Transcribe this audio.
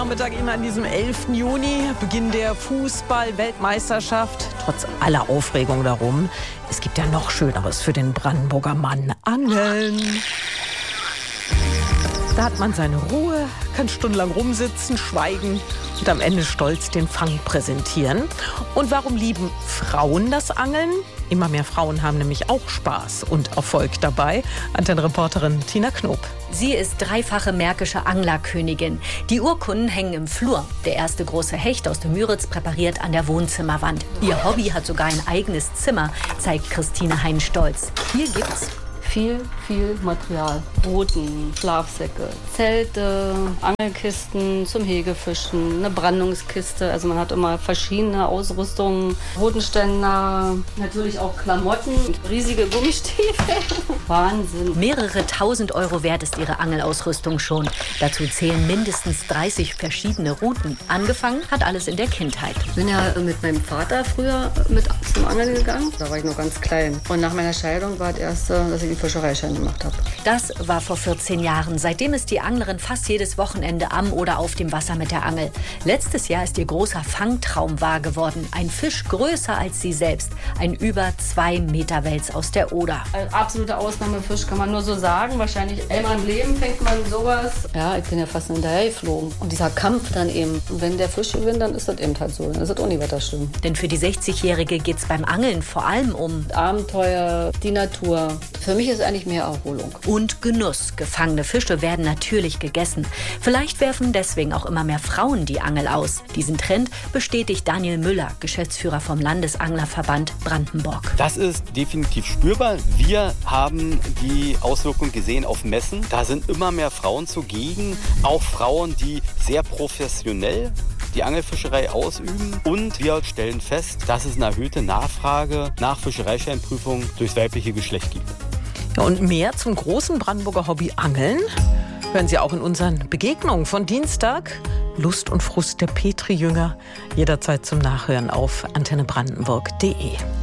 Nachmittag immer an diesem 11. Juni, Beginn der Fußball-Weltmeisterschaft. Trotz aller Aufregung darum, es gibt ja noch Schöneres für den Brandenburger Mann: Angeln. Da hat man seine Ruhe, kann stundenlang rumsitzen, schweigen und am Ende stolz den Fang präsentieren. Und warum lieben Frauen das Angeln? Immer mehr Frauen haben nämlich auch Spaß und Erfolg dabei. Antenne-Reporterin Tina Knob. Sie ist dreifache märkische Anglerkönigin. Die Urkunden hängen im Flur. Der erste große Hecht aus dem Müritz präpariert an der Wohnzimmerwand. Ihr Hobby hat sogar ein eigenes Zimmer, zeigt Christine Hein stolz. Hier gibt's viel Material. Booten, Schlafsäcke, Zelte, Angelkisten zum Hegefischen, eine Brandungskiste. Also man hat immer verschiedene Ausrüstungen, Bodenständer, natürlich auch Klamotten, riesige Gummistiefel. Wahnsinn. Mehrere tausend Euro wert ist ihre Angelausrüstung schon. Dazu zählen mindestens 30 verschiedene Routen. Angefangen hat alles in der Kindheit. Ich bin ja mit meinem Vater früher mit zum Angeln gegangen. Da war ich noch ganz klein. Und nach meiner Scheidung war das erste, dass ich einen Fischereischein gemacht habe. Das war vor 14 Jahren. Seitdem ist die Anglerin fast jedes Wochenende am oder auf dem Wasser mit der Angel. Letztes Jahr ist ihr großer Fangtraum wahr geworden. Ein Fisch größer als sie selbst. Ein über 2 Meter Wels aus der Oder. Ein absoluter Ausnahmefisch, kann man nur so sagen. Wahrscheinlich einmal im Leben fängt man sowas. Ja, ich bin ja fast hinterher geflogen. Und dieser Kampf dann eben. Und wenn der Fisch gewinnt, dann ist das eben halt so. Dann ist das auch nicht weiter schlimm. Denn für die 60-Jährige geht es beim Angeln vor allem um Abenteuer, die Natur. Für mich ist eigentlich mehr Erholung. Und Genuss. Gefangene Fische werden natürlich gegessen. Vielleicht werfen deswegen auch immer mehr Frauen die Angel aus. Diesen Trend bestätigt Daniel Müller, Geschäftsführer vom Landesanglerverband Brandenburg. Das ist definitiv spürbar. Wir haben die Auswirkungen gesehen auf Messen. Da sind immer mehr Frauen zugegen. Auch Frauen, die sehr professionell die Angelfischerei ausüben. Und wir stellen fest, dass es eine erhöhte Nachfrage nach Fischereischeinprüfungen durchs weibliche Geschlecht gibt. Ja, und mehr zum großen Brandenburger Hobby Angeln hören Sie auch in unseren Begegnungen von Dienstag. Lust und Frust der Petri-Jünger. Jederzeit zum Nachhören auf antennebrandenburg.de.